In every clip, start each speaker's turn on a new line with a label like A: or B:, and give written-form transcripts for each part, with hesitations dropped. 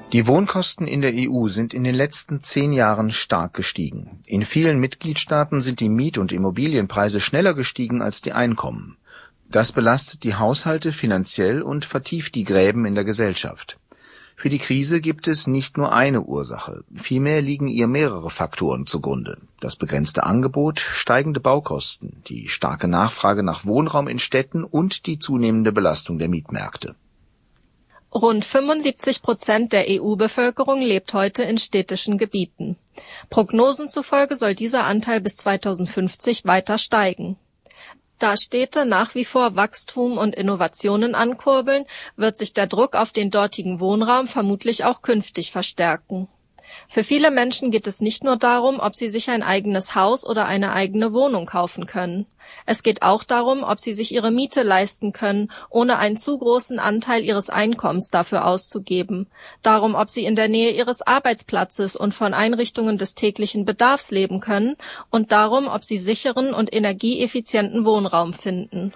A: Die Wohnkosten in der EU sind in den letzten 10 Jahren stark gestiegen. In vielen Mitgliedstaaten sind die Miet- und Immobilienpreise schneller gestiegen als die Einkommen. Das belastet die Haushalte finanziell und vertieft die Gräben in der Gesellschaft. Für die Krise gibt es nicht nur eine Ursache, vielmehr liegen ihr mehrere Faktoren zugrunde. Das begrenzte Angebot, steigende Baukosten, die starke Nachfrage nach Wohnraum in Städten und die zunehmende Belastung der Mietmärkte.
B: Rund 75% der EU-Bevölkerung lebt heute in städtischen Gebieten. Prognosen zufolge soll dieser Anteil bis 2050 weiter steigen. Da Städte nach wie vor Wachstum und Innovationen ankurbeln, wird sich der Druck auf den dortigen Wohnraum vermutlich auch künftig verstärken. Für viele Menschen geht es nicht nur darum, ob sie sich ein eigenes Haus oder eine eigene Wohnung kaufen können. Es geht auch darum, ob sie sich ihre Miete leisten können, ohne einen zu großen Anteil ihres Einkommens dafür auszugeben. Darum, ob sie in der Nähe ihres Arbeitsplatzes und von Einrichtungen des täglichen Bedarfs leben können und darum, ob sie sicheren und energieeffizienten Wohnraum finden.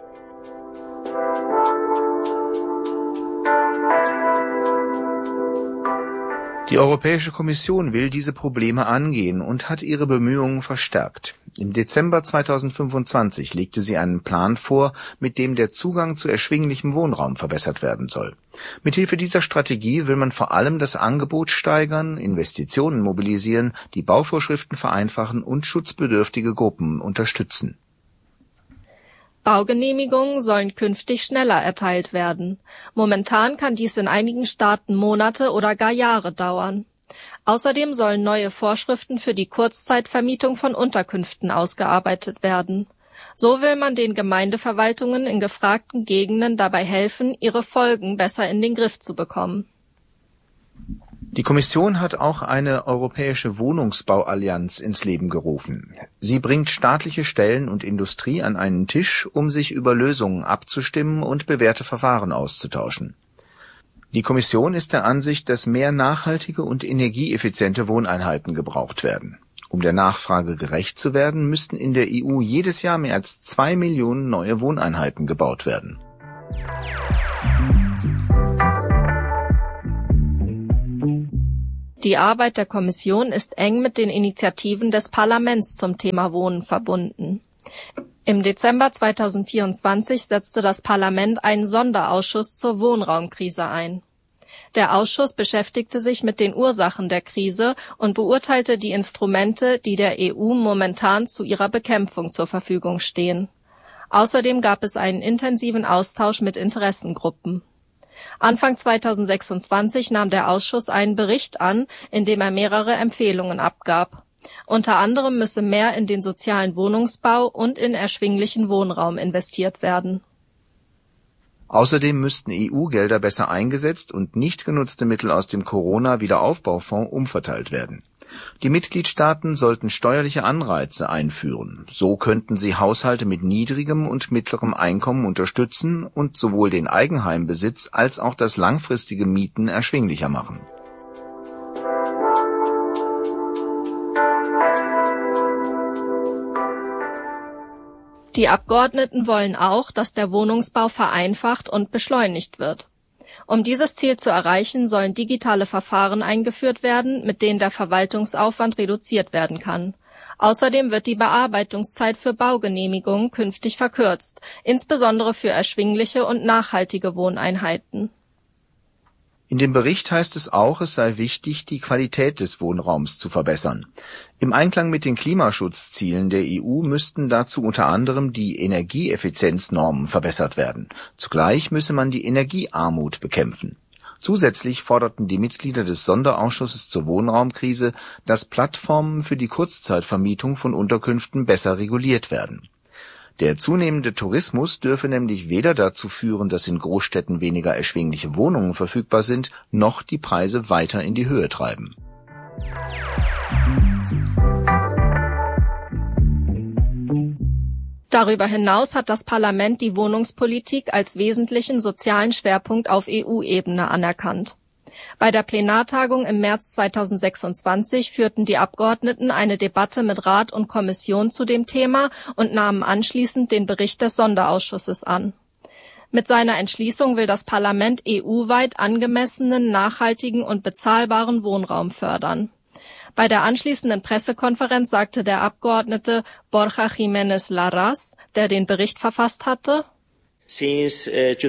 A: Die Europäische Kommission will diese Probleme angehen und hat ihre Bemühungen verstärkt. Im Dezember 2025 legte sie einen Plan vor, mit dem der Zugang zu erschwinglichem Wohnraum verbessert werden soll. Mithilfe dieser Strategie will man vor allem das Angebot steigern, Investitionen mobilisieren, die Bauvorschriften vereinfachen und schutzbedürftige Gruppen unterstützen.
B: Baugenehmigungen sollen künftig schneller erteilt werden. Momentan kann dies in einigen Staaten Monate oder gar Jahre dauern. Außerdem sollen neue Vorschriften für die Kurzzeitvermietung von Unterkünften ausgearbeitet werden. So will man den Gemeindeverwaltungen in gefragten Gegenden dabei helfen, ihre Folgen besser in den Griff zu bekommen.
A: Die Kommission hat auch eine europäische Wohnungsbauallianz ins Leben gerufen. Sie bringt staatliche Stellen und Industrie an einen Tisch, um sich über Lösungen abzustimmen und bewährte Verfahren auszutauschen. Die Kommission ist der Ansicht, dass mehr nachhaltige und energieeffiziente Wohneinheiten gebraucht werden. Um der Nachfrage gerecht zu werden, müssten in der EU jedes Jahr mehr als 2 Millionen neue Wohneinheiten gebaut werden.
B: Die Arbeit der Kommission ist eng mit den Initiativen des Parlaments zum Thema Wohnen verbunden. Im Dezember 2024 setzte das Parlament einen Sonderausschuss zur Wohnraumkrise ein. Der Ausschuss beschäftigte sich mit den Ursachen der Krise und beurteilte die Instrumente, die der EU momentan zu ihrer Bekämpfung zur Verfügung stehen. Außerdem gab es einen intensiven Austausch mit Interessengruppen. Anfang 2026 nahm der Ausschuss einen Bericht an, in dem er mehrere Empfehlungen abgab. Unter anderem müsse mehr in den sozialen Wohnungsbau und in erschwinglichen Wohnraum investiert werden.
A: Außerdem müssten EU-Gelder besser eingesetzt und nicht genutzte Mittel aus dem Corona-Wiederaufbaufonds umverteilt werden. Die Mitgliedstaaten sollten steuerliche Anreize einführen. So könnten sie Haushalte mit niedrigem und mittlerem Einkommen unterstützen und sowohl den Eigenheimbesitz als auch das langfristige Mieten erschwinglicher machen.
B: Die Abgeordneten wollen auch, dass der Wohnungsbau vereinfacht und beschleunigt wird. Um dieses Ziel zu erreichen, sollen digitale Verfahren eingeführt werden, mit denen der Verwaltungsaufwand reduziert werden kann. Außerdem wird die Bearbeitungszeit für Baugenehmigungen künftig verkürzt, insbesondere für erschwingliche und nachhaltige Wohneinheiten.
A: In dem Bericht heißt es auch, es sei wichtig, die Qualität des Wohnraums zu verbessern. Im Einklang mit den Klimaschutzzielen der EU müssten dazu unter anderem die Energieeffizienznormen verbessert werden. Zugleich müsse man die Energiearmut bekämpfen. Zusätzlich forderten die Mitglieder des Sonderausschusses zur Wohnraumkrise, dass Plattformen für die Kurzzeitvermietung von Unterkünften besser reguliert werden. Der zunehmende Tourismus dürfe nämlich weder dazu führen, dass in Großstädten weniger erschwingliche Wohnungen verfügbar sind, noch die Preise weiter in die Höhe treiben.
B: Darüber hinaus hat das Parlament die Wohnungspolitik als wesentlichen sozialen Schwerpunkt auf EU-Ebene anerkannt. Bei der Plenartagung im März 2026 führten die Abgeordneten eine Debatte mit Rat und Kommission zu dem Thema und nahmen anschließend den Bericht des Sonderausschusses an. Mit seiner Entschließung will das Parlament EU-weit angemessenen, nachhaltigen und bezahlbaren Wohnraum fördern. Bei der anschließenden Pressekonferenz sagte der Abgeordnete Borja Jiménez Larraz, der den Bericht verfasst hatte:
A: Seit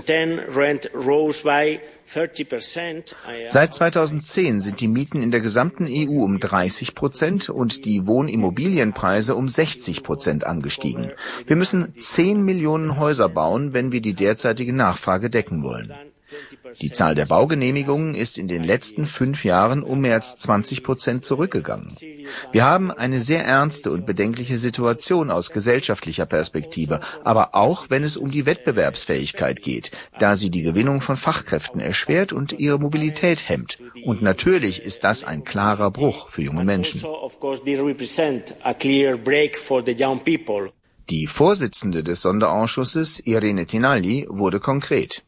A: 2010 sind die Mieten in der gesamten EU um 30% und die Wohnimmobilienpreise um 60% angestiegen. Wir müssen 10 Millionen Häuser bauen, wenn wir die derzeitige Nachfrage decken wollen. Die Zahl der Baugenehmigungen ist in den letzten 5 Jahren um mehr als 20% zurückgegangen. Wir haben eine sehr ernste und bedenkliche Situation aus gesellschaftlicher Perspektive, aber auch wenn es um die Wettbewerbsfähigkeit geht, da sie die Gewinnung von Fachkräften erschwert und ihre Mobilität hemmt. Und natürlich ist das ein klarer Bruch für junge Menschen. Die Vorsitzende des Sonderausschusses, Irene Tinagli, wurde konkret.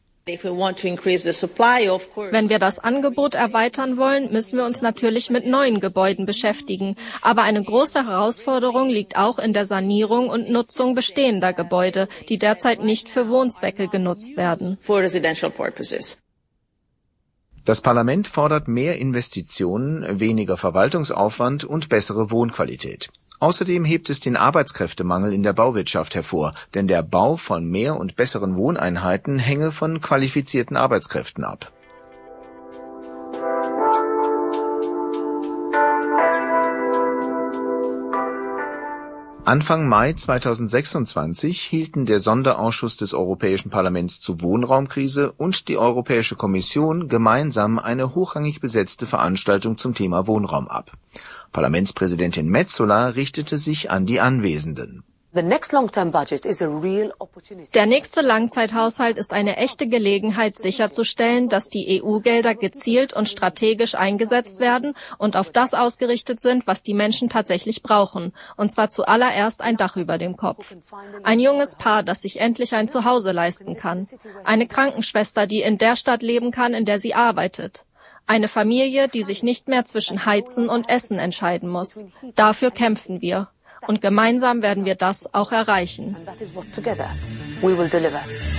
B: Wenn wir das Angebot erweitern wollen, müssen wir uns natürlich mit neuen Gebäuden beschäftigen. Aber eine große Herausforderung liegt auch in der Sanierung und Nutzung bestehender Gebäude, die derzeit nicht für Wohnzwecke genutzt werden.
A: Das Parlament fordert mehr Investitionen, weniger Verwaltungsaufwand und bessere Wohnqualität. Außerdem hebt es den Arbeitskräftemangel in der Bauwirtschaft hervor, denn der Bau von mehr und besseren Wohneinheiten hänge von qualifizierten Arbeitskräften ab. Anfang Mai 2026 hielten der Sonderausschuss des Europäischen Parlaments zur Wohnraumkrise und die Europäische Kommission gemeinsam eine hochrangig besetzte Veranstaltung zum Thema Wohnraum ab. Parlamentspräsidentin Metsola richtete sich an die Anwesenden.
B: Der nächste Langzeithaushalt ist eine echte Gelegenheit, sicherzustellen, dass die EU-Gelder gezielt und strategisch eingesetzt werden und auf das ausgerichtet sind, was die Menschen tatsächlich brauchen, und zwar zuallererst ein Dach über dem Kopf. Ein junges Paar, das sich endlich ein Zuhause leisten kann. Eine Krankenschwester, die in der Stadt leben kann, in der sie arbeitet. Eine Familie, die sich nicht mehr zwischen Heizen und Essen entscheiden muss. Dafür kämpfen wir. Und gemeinsam werden wir das auch erreichen.